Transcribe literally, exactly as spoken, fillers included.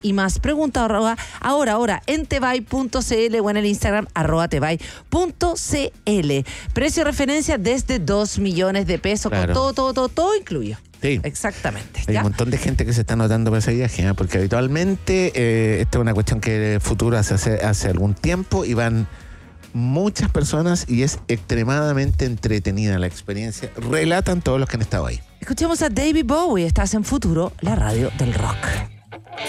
y más. Pregunta arroba, ahora, ahora, en tebay punto cl o en el Instagram arroba tebay punto cl. Precio de referencia desde dos millones de pesos, Claro. con todo, todo, todo, todo incluido. Sí. Exactamente. Hay ¿ya? un montón de gente que se está anotando para ese viaje, ¿eh? Porque habitualmente eh, esta es una cuestión que Futuro hace, hace, hace algún tiempo y van muchas personas y es extremadamente entretenida la experiencia. Relatan todos los que han estado ahí. Escuchemos a David Bowie. Estás en Futuro, la radio del rock.